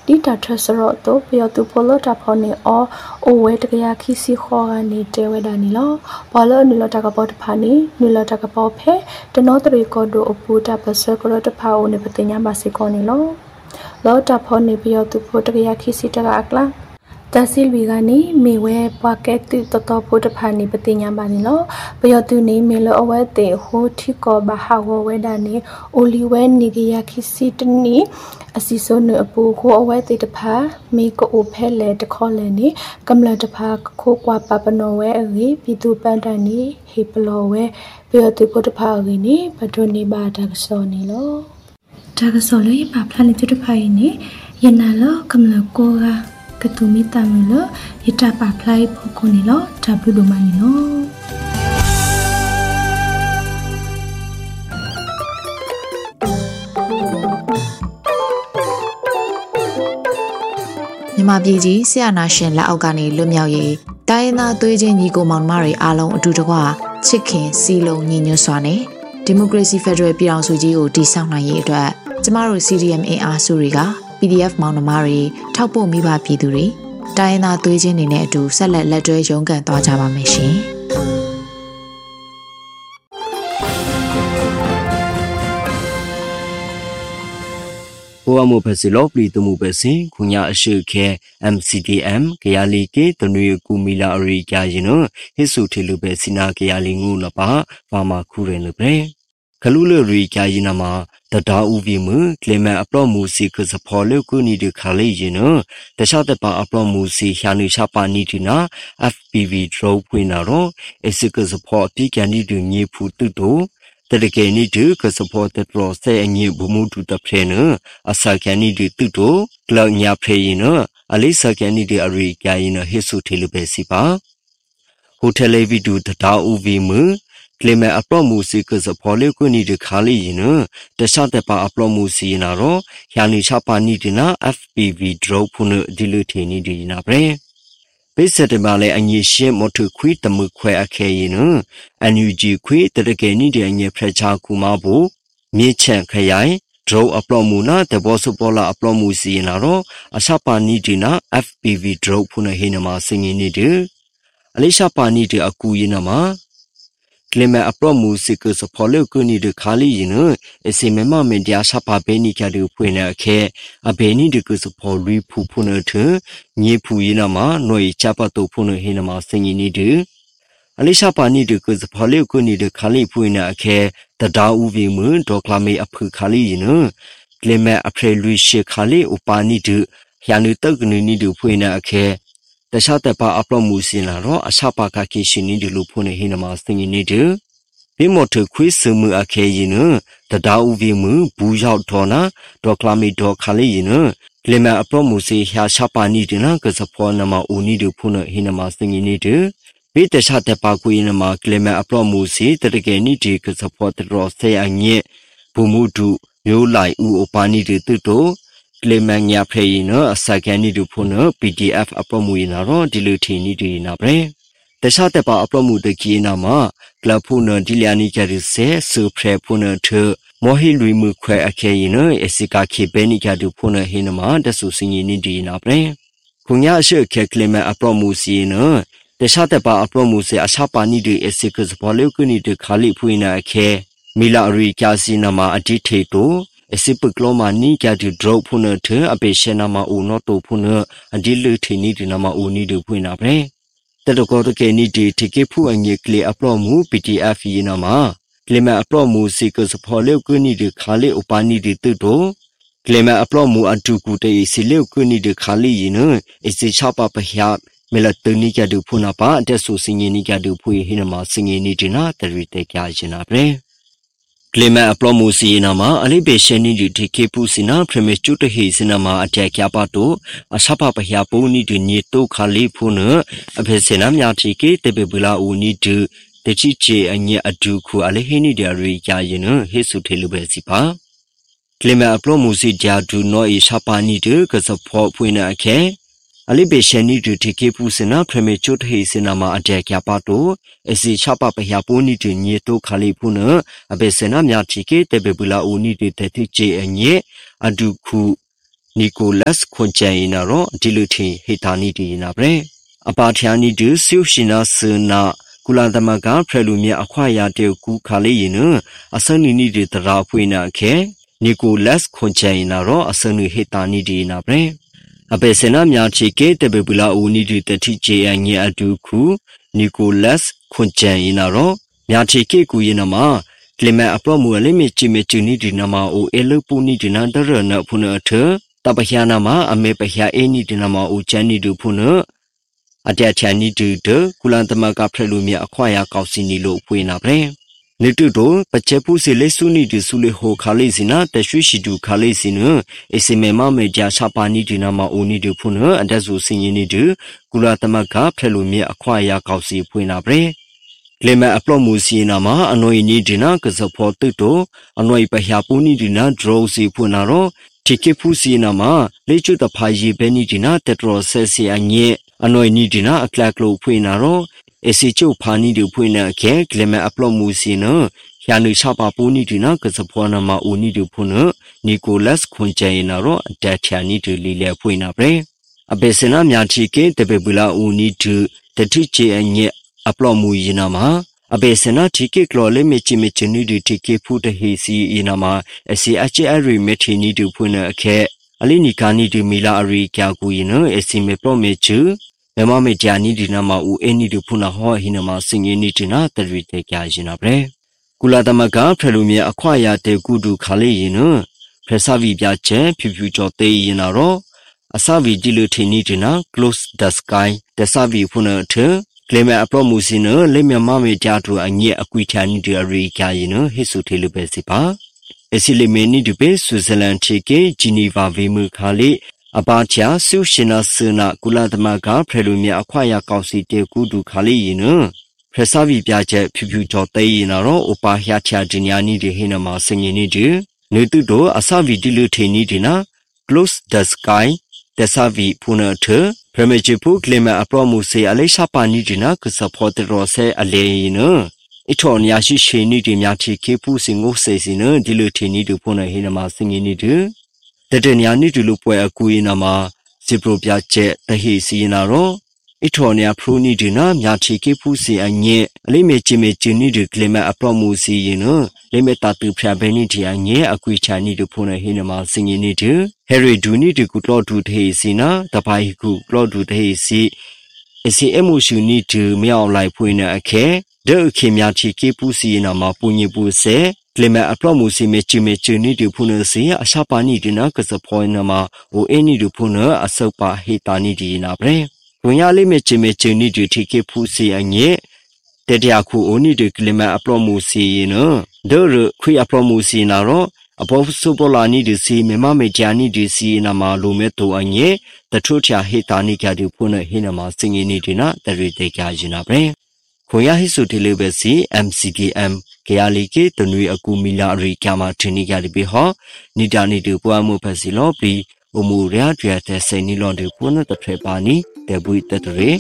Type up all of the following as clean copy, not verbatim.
Di data seroto piatu polo tapone o owe tegaya kisi khoga ni tewe danilo polo nilo takapot pani nilo takapophe tenotri kodo oputa pasakolo tapao ni petinya masikonilo lo tapone piatu potegaya kisi tagakla Tasil bigani miwe paket toto puta pani petinya banilo piatu ni milo owe te ho tiko bahawo wedani uliwe nigiya kisi teni asiso ne apu ko awe te tapa mi ko ophele te kholeni kamla tapa ko kwa papano we agi pitu pandani hiplowe piatu ko tapa agi ni patoni ba dagsoni lo dagsolo yi pa plan te tapa ni yanalo kamla ko ga katumi tamilo ita pa plai phokoni lo tabu do mani lo မြန်မာပြည်ကြီးဆရာနာရှင်လက်အောက်ကနေလွတ်မြောက်ရေးတိုင်းရင်းသားသွေးချင်းညီကိုမောင်နှမတွေအားလုံးအတူတကွချစ်ခင်စီလုံးညီညွတ်စွာနဲ့ဒီမိုကရေစီဖက်ဒရယ်ပြည်ထောင်စုကြီးကိုတည်ဆောက်နိုင်ရေးအတွက်ကျမတို့ CDM အင်အားစုတွေက PDF မောင်နှမတွေထောက်ပို့မိဘပြည်သူတွေတိုင်းရင်းသားသွေးချင်းတွေနဲ့အတူဆက်လက်လက်တွဲရုန်းကန်သွားကြပါမယ်ရှင်။ဘဝမှုဖစီလောပလီတမှုပဲစင်ခုညာအရှိခဲ MCDM ကရလီကေတနွေကူမီလာအရိကြရင်နော်ဟစ်စုထေလူပဲစီနာကရလီငုလပါဘာမခုရင်လပဲခလူလရိကြရင်နမှာတဒါဥပီမှုကလမန်အပလော့မှုစီကစဖော်လေကုနီဒီခါလေးရင်နော်တခြားတပါအပလော့မှုစီရှာနေချပါနီဒီနာ FPV drone ဖွင့်နာတော့အစကစဖော်အတိကန်ဒီဒူညေဖူတုတိုတရကေနီဒူကစဖော်တတော်ဆဲအညေဘမှုတူတဖရဲနအစကန်နီဒူတုတိုကလောက်ညာဖရဲရင်နော်အလေးစကန်နီဒီအရိကြရင်နော်ဟစ်စုထေလူပဲစီပါဟိုတယ်လေဗီဒူတဒါဥပီမှုကလမန်အပလော့မှုစီကစဖော်လေကုနီဒီခါလေးရင်နော်တခြားတပါအပလော့မှုစီနာတော့ယာနီချပါနီဒီနာ FPV drone ဖုန်ဒီလူထေနီဒီနာပဲပိစတဲ့မလဲအငြိရှင်းမထုခွေတမှုခွဲအခဲရင်နော် NUG ခွေတရကေနီဒီအငြိဖရချာကူမဖို့မြေချန့်ခရိုင် drone အပလော့မှုနာတဘောစပေါ်လာအပလော့မှုစီနာတော့အစပါနီဒီနာ FPV drone ဖုန်ဟိနမှာစင်ငင်းနေတယ်အလေးရှာပါနီဒီအကူရင်နမှာကလမန်အပလော့မှုစီကစဖော်လေကုနီဒီခါလီရင်နော်အစီမမမင်တရားစပါဘဲနီကတူဖွင့်နေအခဲအဘဲနီဒီကစဖော်ရီဖူဖုန်ထညေဖူရင်နမှာຫນွေချပတ်တူဖုန်ဟိနမှာစင်ငင်းနေတယ်အလေးရှာပါနီဒီကစဖော်လေကုနီဒီခါလီဖွင့်နေအခဲတဒါဥပီမှုဒေါကလာမေအဖခါလီရင်နော်ကလမန်အဖရလူရှေခါလီဥပါနီဒီယာနုတက်ကနီနီဒီဖွင့်နေအခဲတခြားတပါအပလော့မှုစင်လာတော့အစပါကကေရှင်နီဒီလူဖုန်ဟိနမှာစင်ငင်းနေတယ်ဘေမော်ထခွေးစမှုအခဲရင်နတဒါဥပီမှုဘူးရောက်တော်နာဒေါကလာမီဒေါခါလေးရင်နကလမန်အပလော့မှုစီရှာချပါနီဒီနာကစဖောနမအိုနီဒီဖုန်ဟိနမှာစင်ငင်းနေတယ်ဘေတခြားတပါကွေးနမှာကလမန်အပလော့မှုစီတရကေနီဒီကစဖောတတော်ဆေအညက်ဘူမှုဒုမျိုးလိုက်ဥအပါနီဒီတုတိုကလမန်ညာဖရေရင်နအစကန်နီဒီဖုန် PDF အပလော့မှုရင်တော့ဒီလိုထီနီဒီနာပဲတခြားတပါအပလော့မှုတကြီးနာမှာကလဖုန်ဒီလျာနီကြရစေဆူဖရဖုန်ထမော်ဟီလူမှုခွဲအခဲရင်နအစကခေဘဲနီကြတူဖုန်ဟိနမှာတဆူစင်ရင်နီဒီနာပဲခုညာအရှိခဲကလမန်အပလော့မှုစီနတခြားတပါအပလော့မှုစီအချပါနီဒီအစကစဘောလေကုနီဒီခါလီဖွေနာအခဲမီလာရီကာစီနာမှာအတိထေတိုအစပကလောမာနီကြတူဒရော့ဖုန်ထအပေရှနာမှာဦးနော်တိုဖုန်အဒီလူထေနီဒီနာမှာဦးနီဒီဖွေနာပဲတတကောတကေနီဒီတိကေဖူအငေကလေအပလော့မှု PDF ယနာမှာကလမန်အပလော့မှုစီကစဖော်လေကုနီဒီခါလေဥပါနီဒီတုတိုကလမန်အပလော့မှုအတူကူတေစီလေကုနီဒီခါလေယနအစီချပါပဟယမလတနီကဒူဖုနာပါတက်ဆူစင်နီကဒူဖွေဟိနမှာစင်နီဒီနာတရီတေကြရှင်နာပဲကလမန်အပလော့မှုစီနာမှာအလိပေရှနီဒီတိကေဖူစီနာပရမစ်ကျူတဟီစနာမှာအတက်ကြပါတိုအစပါပဟယပုံနီဒီညေတုခါလေဖုနအဖေစနာမြာတိကေတေပေဘလာဦးနီဒီတချိချေအညက်အတူခုအလေးဟိနီဒီရီကြာရင်ဟိစုထေလူပဲစီပါကလမန်အပလော့မှုစီဂျာဒူနော်အစပါနီဒီကစဖောဖွင့်နေအခဲအလိပေရှနီဒီတိကေဖူစနာပရမစ်ကျူတဟီစနာမှာအတက်ကြပါတိုအစီချပါပဟယပုံနီဒီညေတုခါလေဖုနအဖေစနာမြာတိကေတေပေဘလာဦးနီဒီတတိချေအညက်အတူခုနီကိုလတ်ခွန်ချန်နာရောဒီလူထီဟေတာနီဒီနာပရေအပါထျာနီဒူဆီယရှင်နာစနာကုလာသမကဖရလူမြအခွာရတဲ့ကူခါလေးရင်နအစနီနီဒီတရာဖွေနာခဲနီကိုလတ်ခွန်ချန်နာရောအစနီဟေတာနီဒီနာပရေအပေစနာမြချီကေတဘေပူလာဦးနီဒီတတိဂျေအညေအတူခုနီကိုလတ်ခွန်ချန်နာရောမြချီကေကူရင်နမှာကလမအပရမူလေးမြချီမချူနီဒီနမှာအိုအဲလပူနီဒီနာဒရနဖုနထတပဟယာနာမှာအမေပဟယာအနီဒီနာမှာအိုချန်နီဒူဖုနအတချန်နီဒူဒကုလန်တမကဖရလူမြအခွာရကောက်စီနီလို့ဖွေနာပဲနေတူတော့ပချက်ပူစီလေဆုနီဒီဆုလေဟိုခါလေးစနာတရွှေရှိတူခါလေးစနအစမေမမေဂျာချပါနီဒီနာမှာအိုနီဒူဖုနအတက်ဆူစင်ရင်နီဒူကုလတမကဖရလူမြအခွာရကောက်စီဖွေနာပဲလေမအပလော့မူစီနာမှာအနွေနီဒီနာကစဖောတုတိုအနွေပဟယာပူနီဒီနာဒရိုစီဖွနာရောတီကေဖူစီနာမှာလေချူတဖာယီဘဲနီဒီနာတက်ထရိုဆက်စီအညေအနွေနီဒီနာအကလကလိုဖွေနာရောအစီချိုဖာနီဒီဖွေနာခဲကလမအပလော့မူစီနယာနုချပါပူနီဒီနာကစဖောနာမှာဦးနီဒီဖွနနီကိုလတ်ခွန်ချေနာရောအတက်ချာနီဒီလီလေဖွေနာပဲအပေစနာမြာချီကေတပေပူလာဦးနီဒတတိချေအညေအပလော့မူယနာမှာအပေစနာတီကေကလောလေမေချီမေချနီဒီတီကေဖူတဟီစီယနာမှာအစီအချေအရီမေချီနီဒီဖွနအခဲအလီနီကာနီဒီမီလာအရီကျကူယနအစီမေပလော့မေချူမမမေဂျာနီဒီနာမှာဦးအနီဒီဖွနဟောဟိနမှာစင်ယနီဒီနာတရီတေကျယနာပဲကုလာသမကဖရလူမြေအခွာရတဲ့ကုဒုခါလေးယနဖရဆဗီပြချဲဖြူဖြူကျော်သေးယနာရောအစဗီဒီလူထီနီဒီနာ close the sky တဆဗီဖွနထကလမအပရမူစီနလေမြမမေကြတူအညက်အကွီချာနီဒီရီကျယနဟိဆုထေလူပဲစီပါအစီလီမေနီဒီပေဆွစ်ဇာလန်ချေကေဂျီနီဗာဗေမူခါလီအပါချာဆုရှင်နာစနာကုလာသမကဖရလူမြအခွာရကောက်စီတေကူဒူခါလီယနဖရဆဗီပြချက်ဖြူဖြူကျော်သေးယနာရောဥပါဟျာချာဂျီညာနီဒီဟိနမစင်ယနီဒီနေတုတိုအစဗီဒီလူထေနီဒီနာ close the sky တဆဗီဖုနထပရမေချီဖုကလမအပရမူစီအလေးရှာပါနီဒီနာကစဖောတရောဆဲအလေးနအထော်ညာရှိရှိနီဒီမြချီကေဖုစင်ငုဆေစီနဒီလူထေနီဒီဖုနဟိနမစင်ယနီဒီတတညာနီဒီလူပွဲအကူယနာမှာဇီပရိုပြချက်တဟိစီနာရောအထော်ညာဖရူနီဒီနာမြချီကေဖုစီအညေအလေးမေချီမေချီနီဒီကလမအပရမူစီယနလေမေတာတူဖျာဘဲနီဒီအညေအကွီချာနီဒီဖုနဟိနမစင်ယနီဒီဟဲရီဒူနီဒီကုလော့ဒူတေစီနာတပိုင်ကုကလော့ဒူတေစီအစီအမှုရှူနီဒီမြောက်လိုက်ဖွေးနေအခဲဒဲခေမြချီကေပူစီနာမှာပူညပူဆဲကလမအပလော့မူစီမေချီမေချီနီဒီဖုနစီအရှာပါနီဒီနာကစဖောနာမှာဟိုအင်းနီဒီဖုနအဆောက်ပါဟေတာနီဒီနာပရေဝင်ရလေးမေချီမေချီနီဒီတီကေဖူစီအညေတတရခုအိုနီဒီကလမအပလော့မူစီယနဒဲရခွေအပလော့မူစီနာရောအဘောစုပလာနီဒီစီမမမေဂျာနီဒီစီနာမလိုမဲတိုအညေတထုချာဟေတာနီကြဒီဖုန်ဟိနမစင်ငီနီဒီနာတရီတေကြယနာပရေခွန်ရဟိစုတီလေပဲစီ MCDM ကရလီကေတနွေအကူမီလာရီကမာထနီကြဒီဘေဟောနီတာနီဒီပွားမှုဖစီလောပီအမှုရရတဲ့စိနီလွန်ဒီဖုန်တထေပါနီတေဘွိတတရေ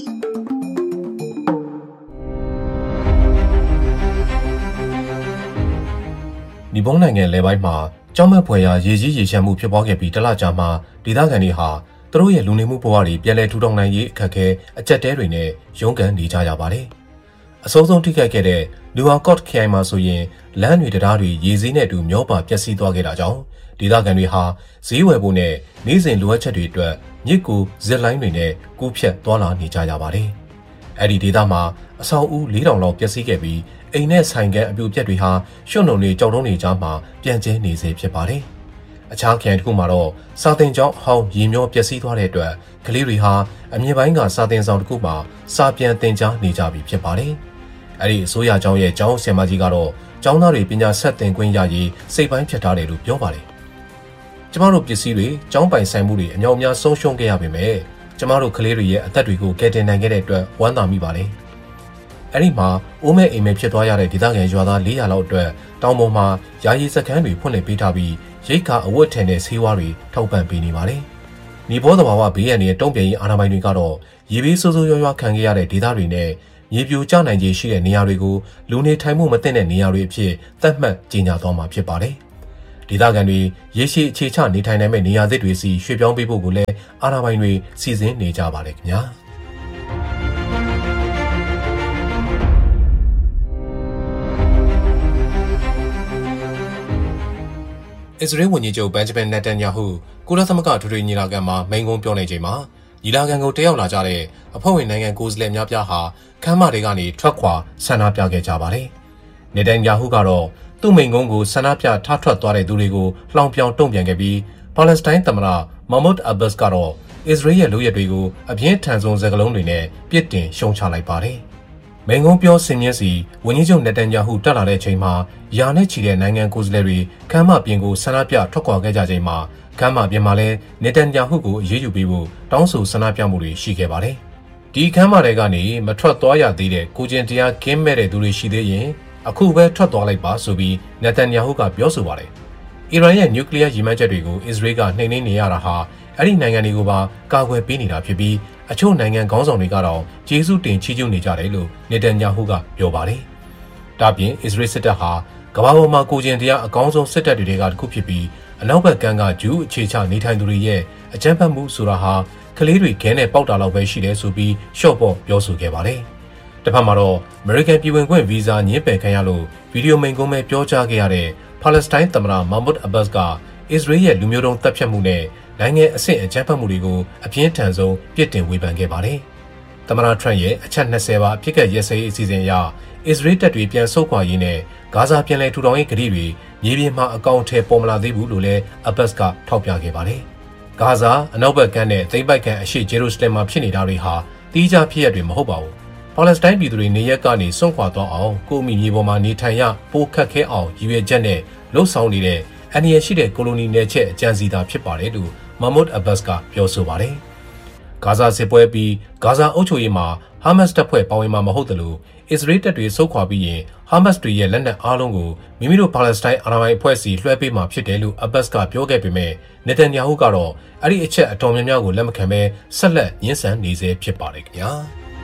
ဒီဘုံနိုင်ငံလဲပိုင်းမှာကြောက်မဲ့ဖွယ်ရာရေကြီးရေရှမ်းမှုဖြစ်ပွားခဲ့ပြီးတလကြာမှဒေသခံတွေဟာသူတို့ရဲ့လူနေမှုဘဝတွေပြန်လည်ထူထောင်နိုင်ရေးအခက်အခဲအကျက်တဲတွေနဲ့ရုန်းကန်နေကြရပါတယ်။အဆုံးထိခိုက်ခဲ့တဲ့လူဟာကော့ခရိုင်မှာဆိုရင်လမ်းတွေတရားတွေရေစီးနဲ့အတူမျောပါပျက်စီးသွားခဲ့တာကြောင့်ဒေသခံတွေဟာဈေးဝယ်ဖို့နဲ့နေ့စဉ်လိုအပ်ချက်တွေအတွက်မြစ်ကူဇက်လိုင်းတွေနဲ့ကူးဖြတ်သွားလာနေကြရပါတယ်။အဲ့ဒီဒေသမှာအဆောင်ဦး4000လောက်ပျက်စီးခဲ့ပြီးအိမ်နဲ့ဆိုင်ကအပြိုပြက်တွေဟာရွှွန့်လုံတွေကြောက်တုံးတွေကြားမှာပြန့်ကျဲနေစေဖြစ်ပါတယ်။အခြားခရိုင်တစ်ခုမှာတော့စာတင်ကျောင်းဟောင်းရေမျောပျက်စီးသွားတဲ့အတွက်ကလေးတွေဟာအမြင့်ပိုင်းကစာတင်ဆောင်တစ်ခုမှာစာပြန်သင်ကြားနေကြပြီဖြစ်ပါတယ်။အဲ့ဒီအစိုးရကျောင်းရဲ့ကျောင်းဆရာမကြီးကတော့ကျောင်းသားတွေပညာဆက်သင်ခွင့်ရရေးစိတ်ပိုင်းဖြတ်ထားတယ်လို့ပြောပါတယ်။ကျမတို့ပစ္စည်းတွေကျောင်းပိုင်ဆိုင်မှုတွေအများအများဆုံးရှုံးခဲ့ရပေမဲ့ကျမတို့ကလေးတွေရဲ့အသက်တွေကိုကယ်တင်နိုင်ခဲ့တဲ့အတွက်ဝမ်းသာမိပါတယ်။အဲ့ဒီမှာအိုးမဲအိမ်မဲဖြစ်သွားရတဲ့ဒေသခံရွာသား400လောက်အတွက်တောင်ပေါ်မှာယာယီစခန်းတွေဖွင့်လှစ်ပေးထားပြီးရိတ်ခါအဝတ်ထည်နဲ့ဆေးဝါးတွေထောက်ပံ့ပေးနေပါတယ်။မြေပေါ်သဘာဝဘေးရန်ရဲ့တုံ့ပြန်ရေးအာဏာပိုင်တွေကတော့ရေဘေးဆိုးဆိုးရွားရွားခံခဲ့ရတဲ့ဒေသတွေနဲ့မြေပြိုကျနိုင်ခြေရှိတဲ့နေရာတွေကိုလူနေထိုင်မှုမသင့်တဲ့နေရာတွေအဖြစ်သတ်မှတ်ကြေညာသွားမှာဖြစ်ပါတယ်။ဒေသခံတွေရေရှည်အခြေချနေထိုင်နိုင်မဲ့နေရာသစ်တွေစီရွှေ့ပြောင်းပေးဖို့ကိုလည်းအာဏာပိုင်တွေစီစဉ်နေကြပါတယ်ခင်ဗျာအစ္စရေးဝန်ကြီးချုပ်ဘန်ဂျမင်နက်တန်ယာဟုကုလသမဂ္ဂထွေထွေညီလာခံမှာမိန့်ခွန်းပြောနေချိန်မှာညီလာခံကိုတက်ရောက်လာကြတဲ့အဖွဲ့ဝင်နိုင်ငံကိုယ်စားလှယ်များပြားဟာခမ်းမတွေကနေထွက်ခွာဆန္ဒပြခဲ့ကြပါတယ်။နက်တန်ယာဟုကတော့သူ့မိန့်ခွန်းကိုဆန္ဒပြထထွက်သွားတဲ့သူတွေကိုလှောင်ပြောင်တုံ့ပြန်ခဲ့ပြီးပါလက်စတိုင်းသမ္မတမာမုဒ်အဘတ်စ်ကတော့အစ္စရေးရဲ့လုပ်ရပ်တွေကိုအပြင်းထန်ဆုံးစကားလုံးတွေနဲ့ပြစ်တင်ရှုံချလိုက်ပါတယ်။မိန့်ခွန်းပြောဆင်မြင့်စီဝန်ကြီးချုပ်နက်တန်ယာဟုတက်လာတဲ့ချိန်မှာယာနဲ့ချီတဲ့နိုင်ငံကိုယ်စားလှယ်တွေခမ်းမပြင်ကိုဆန္ဒပြထွက်ခွာခဲ့ကြချိန်မှာခမ်းမပြင်မှာလဲနက်တန်ယာဟုကိုအရေးယူပေးဖို့တောင်းဆိုဆန္ဒပြမှုတွေရှိခဲ့ပါတယ်။ဒီခမ်းမတွေကနေမထွက်သွားရသေးတဲ့ကိုကျင်တရားကင်းမဲ့တဲ့သူတွေရှိသေးရင်အခုပဲထွက်သွားလိုက်ပါဆိုပြီးနက်တန်ယာဟုကပြောဆိုပါတယ်။အီရန်ရဲ့နျူကလ িয়ার ရည်မှန်းချက်တွေကိုအစ္စရေးကနှိမ်နင်းနေရတာဟာအဲ့ဒီနိုင်ငံတွေကိုပါကာကွယ်ပေးနေတာဖြစ်ပြီးအချို့နိုင်ငံခေါင်းဆောင်တွေကတော့ကျေးဇူးတင်ချီးကျူးနေကြတယ်လို့နက်တန်ယာဟုကပြောပါတယ်။ဒါပြင်အစ္စရေးစစ်တပ်ဟာကမ္ဘာပေါ်မှာကိုကျင်တရားအကောင်းဆုံးစစ်တပ်တွေကတစ်ခုဖြစ်ပြီးအနောက်ဘက်ကမ်းကဂျူးအခြေချနေထိုင်သူတွေရဲ့အကြမ်းဖက်မှုဆိုတာဟာကလေးတွေခဲနဲ့ပေါက်တာလောက်ပဲရှိတယ်ဆိုပြီးရှော့ပေါ့ပြောဆိုခဲ့ပါတယ်။တစ်ဖက်မှာတော့အမေရိကန်ပြည်ဝင်ခွင့်ဗီဇာညှင်းပယ်ခံရလို့ဗီဒီယိုမိန့်ခွန်းပဲပြောကြားခဲ့ရတဲ့ပါလက်စတိုင်းသမ္မတမာမုဒ်အဘတ်စ်ကအစ္စရေးရဲ့လူမျိုးတုံးတပ်ဖြတ်မှုနဲ့နိုင်ငံအဆင့်အကြမ်းဖက်မှုတွေကိုအပြင်းထန်ဆုံးပြစ်တင်ဝေဖန်ခဲ့ပါတယ်။သမ္မတထရန့်ရဲ့အချက်20ပါအဖြစ်ကရဲစဲရေးအစီအစဉ်အရအစ္စရေးတပ်တွေပြန်ဆုတ်ခွာရေးနဲ့ဂါဇာပြန်လည်ထူထောင်ရေးကတိတွေမြေပြင်မှာအကောင့်ထဲပေါ်မလာသေးဘူးလို့လည်းအဘတ်စ်ကထောက်ပြခဲ့ပါတယ်။ဂါဇာအနောက်ဘက်ကမ်းနဲ့သိမ်းပိုက်ခံအရှေ့ဂျေရုဆလင်မှာဖြစ်နေတာတွေဟာတီးခြားဖြစ်ရပ်တွေမဟုတ်ပါဘူး။ပါလက်စတိုင်းပြည်သူတွေနေရက်ကနေစွန့်ခွာသွားအောင်ကိုအမိမြေပေါ်မှာနေထိုင်ရပိုခက်ခဲအောင်ရည်ရွယ်ချက်နဲ့လှုပ်ဆောင်နေတဲ့အန္တရာယ်ရှိတဲ့ကိုလိုနီနယ်ချက်အကြံစီတာဖြစ်ပါတယ်လို့မာမုဒ်အဘတ်စ်ကပြောဆိုပါတယ်။ဂါဇာစစ်ပွဲပြီးဂါဇာအုပ်ချုပ်ရေးမှာဟာမတ်စ်တပ်ဖွဲ့ပါဝင်မှာမဟုတ်တယ်လို့အစ္စရေးတပ်တွေဆုတ်ခွာပြီးရင်ဟာမတ်စ်တွေရဲ့လက်နက်အားလုံးကိုမိမိတို့ပါလက်စတိုင်းအာဏာပိုင်အဖွဲ့အစည်းလွှဲပေးမှာဖြစ်တယ်လို့အဘတ်စ်ကပြောခဲ့ပေမဲ့နက်တန်ယာဟုကတော့အဲ့ဒီအချက်အတော်များများကိုလက်မခံဘဲဆက်လက်ညှင်းဆန်နေဆဲဖြစ်ပါတယ်ခင်ဗျာ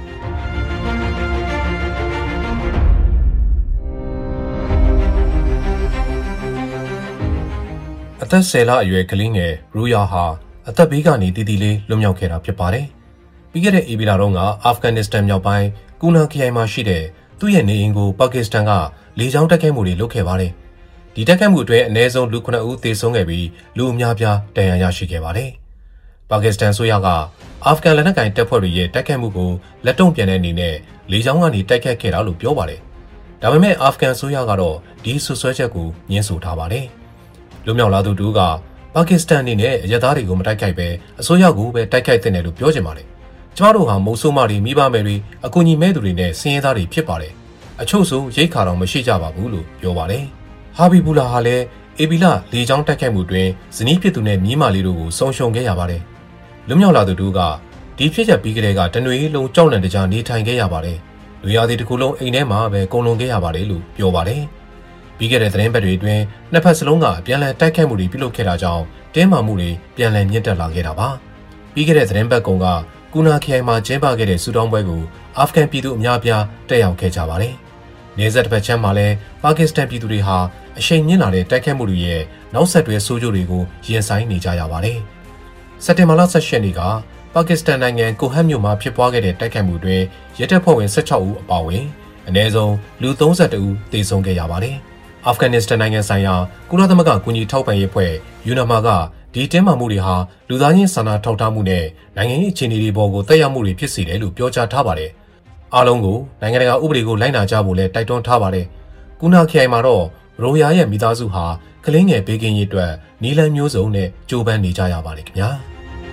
အသက်10လအရွယ်ကလေးငယ်ရူယာဟာအသက်ဘေးကနေတည်တည်လေးလွတ်မြောက်ခဲ့တာဖြစ်ပါတယ်ပြီးခဲ့တဲ့ဧပြီလတုန်းကအာဖဂန်နစ္စတန်မြောက်ပိုင်းကူနာခရိုင်မှာရှိတဲ့သူ့ရဲ့နေအိမ်ကိုပါကစ္စတန်ကလေကြောင်းတိုက်ခိုက်မှုတွေလုပ်ခဲ့ပါတယ်။ဒီတိုက်ခိုက်မှုအတွင်းအနည်းဆုံးလူ9ဦးသေဆုံးခဲ့ပြီးလူအများပြားဒဏ်ရာရရှိခဲ့ပါတယ်။ပါကစ္စတန်ဆိုရကအာဖဂန်လက်နက်ကိုင်တပ်ဖွဲ့တွေရဲ့တိုက်ခိုက်မှုကိုလက်တုံ့ပြန်တဲ့အနေနဲ့လေကြောင်းကနေတိုက်ခိုက်ခဲ့တာလို့ပြောပါတယ်။ဒါပေမဲ့အာဖဂန်ဆိုရကတော့ဒီဆွဆွဲချက်ကိုညှင်းဆိုထားပါတယ်။လူမြောက်လာသူတို့ကပါကစ္စတန်အနေနဲ့အရသားတွေကိုမတိုက်ခိုက်ပဲအစိုးရကိုပဲတိုက်ခိုက်တဲ့တယ်လို့ပြောချင်ပါတယ်။ကျမတို့ဟာမုံဆိုးမတွေမိဘမယ်တွေအကူအညီမဲ့သူတွေနဲ့ဆင်းရဲသားတွေဖြစ်ပါတယ်။အချို့ဆိုရိတ်ခါတော့မရှိကြပါဘူးလို့ပြောပါတယ်။ဟာဘီဘူလာဟာလည်းအေဘီလာလေကြောင်းတိုက်ခိုက်မှုတွင်ဇနီးဖြစ်သူနဲ့မြေးမလေးတို့ကိုဆုံးရှုံးခဲ့ရပါတယ်။လွမြောက်လာသူတို့ကဒီဖြစ်ချက်ပြီးကလေးကတနွေလုံးကြောက်လန့်တကြားနေထိုင်ခဲ့ရပါတယ်။လူရသည်တစ်ခုလုံးအိမ်ထဲမှာပဲကုန်လွန်ခဲ့ရပါတယ်လို့ပြောပါတယ်။ပြီးခဲ့တဲ့သတင်းပတ်တွေအတွင်းနှစ်ဖက်စလုံးကပြန်လည်တိုက်ခိုက်မှုတွေပြုလုပ်ခဲ့တာကြောင့်တင်းမာမှုတွေပြန်လည်မြင့်တက်လာခဲ့တာပါ။ပြီးခဲ့တဲ့သတင်းပတ်ကုန်ကကူနာခရိုင်မှာကျင်းပခဲ့တဲ့ဆူတောင်းပွဲကိုအာဖဂန်ပြည်သူအများအပြားတက်ရောက်ခဲ့ကြပါတယ်။နေဆက်တစ်ဖက်ချမ်းမှာလည်းပါကစ္စတန်ပြည်သူတွေဟာအရှိန်မြင့်လာတဲ့တိုက်ခိုက်မှုတွေရဲ့နောက်ဆက်တွဲဆိုးကျိုးတွေကိုရင်ဆိုင်နေကြရပါတယ်။စက်တင်ဘာလ18ရက်နေ့ကပါကစ္စတန်နိုင်ငံကိုဟတ်မြို့မှာဖြစ်ပွားခဲ့တဲ့တိုက်ခိုက်မှုတွင်ရဲတပ်ဖွဲ့ဝင်16ဦးအပါအဝင်အနည်းဆုံးလူ32ဦးသေဆုံးခဲ့ရပါတယ်။အာဖဂန်နစ္စတန်နိုင်ငံဆိုင်ရာကုလသမဂ္ဂကူညီထောက်ပံ့ရေးအဖွဲ့ယူနာမာကဒီတင်းမာမှုတွေဟာလူသားချင်းစာနာထောက်ထားမှုနဲ့နိုင်ငံရေးအခြေအနေတွေပေါ်ကိုတက်ရောက်မှုတွေဖြစ်စေတယ်လို့ပြောကြားထားပါတယ်။အားလုံးကိုနိုင်ငံတကာဥပဒေကိုလိုက်နာကြဖို့လည်းတိုက်တွန်းထားပါတယ်။ကူနာခရိုင်မှာတော့ရိုယာရဲ့မိသားစုဟာကလေးငယ်ဘေးကင်းရေးအတွက်နီလန်မျိုးစုံနဲ့ကြိုးပမ်းနေကြရပါတယ်ခင်ဗျာ။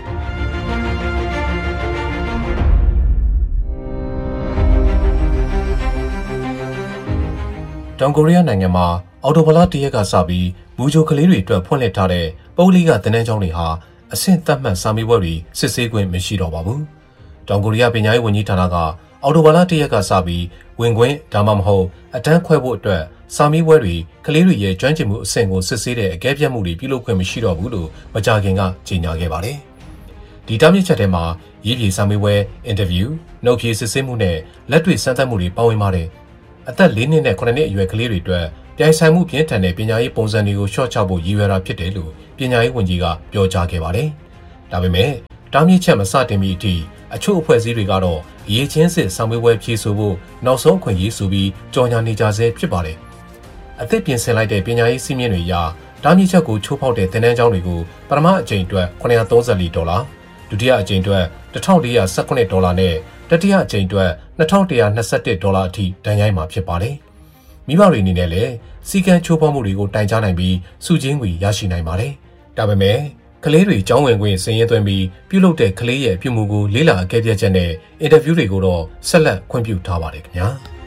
တောင်ကိုရီးယားနိုင်ငံမှာအော်တိုဘလာတရက်ကစပြီးမူဂျိုကလေးတွေအတွက်ဖွင့်လှစ်ထားတဲ့ပုဂ္ဂလိကသင်တန်းကျောင်းတွေဟာအဆင့်သတ်မှတ်စာမေးပွဲတွေစစ်ဆေးခွင့်မရှိတော့ပါဘူး။တောင်ကိုရီးယားပညာရေးဝန်ကြီးဌာနကအော်တိုဘလာတရက်ကစပြီးဝင်ခွင့်ဒါမှမဟုတ်အတန်းခွဲဖို့အတွက်စာမေးပွဲတွေကလေးတွေရဲ့ကျွမ်းကျင်မှုအဆင့်ကိုစစ်ဆေးတဲ့အကဲဖြတ်မှုတွေပြုလုပ်ခွင့်မရှိတော့ဘူးလို့မကြာခင်ကကြေညာခဲ့ပါတယ်။ဒီတားမြစ်ချက်ထဲမှာရေးပြေစာမေးပွဲအင်တာဗျူးနှုတ်ဖြေစစ်ဆေးမှုနဲ့လက်တွေ့စမ်းသပ်မှုတွေပါဝင်ပါတယ်။အသက်4နှစ်နဲ့9နှစ်အရွယ်ကလေးတွေအတွက်ပြိုင်ဆိုင်မှုပြင်းထန်တဲ့ပညာရေးပုံစံတွေကိုရှော့ချဖို့ရည်ရွယ်တာဖြစ်တယ်လို့ပညာရေးဝန်ကြီးကပြောကြားခဲ့ပါတယ်။ဒါပေမဲ့တားမြစ်ချက်မစတင်မီအထိအချို့အဖွဲ့အစည်းတွေကတော့အရေးချင်းစစ်ဆောင်ပွဲဖြည့်ဆို့ဖို့နောက်ဆုံးခွင့်ရေးဆိုပြီးကြော်ညာနေကြဆဲဖြစ်ပါတယ်။အသစ်ပြင်ဆင်လိုက်တဲ့ပညာရေးစည်းမျဉ်းတွေအရတားမြစ်ချက်ကိုချိုးဖောက်တဲ့သင်တန်းကျောင်းတွေကိုပထမအကြိမ်အတွက်$934ဒုတိယအကြိမ်အတွက်$1418ဒေါ်လာနဲ့တတိယအကြိမ်အတွက်$2121ဒေါ်လာအထိတန်းရိုက်မှာဖြစ်ပါတယ်။မိဘတွေအနေနဲ့လည်းစီကံချိုးဖောက်မှုတွေကိုတိုင်ကြားနိုင်ပြီးစုချင်းငွေရရှိနိုင်ပါတယ်။ဒါပေမဲ့ကလေးတွေကျောင်းဝင်ခွင့်စာရင်းသွင်းပြီးပြုလုပ်တဲ့ကလေးရဲ့ပြုမှုကိုလေးလာအကဲဖြတ်ချက်နဲ့အင်တာဗျူးတွေကိုတော့ဆက်လက်ခွင့်ပြုထားပါတယ်ခင်ဗျာ။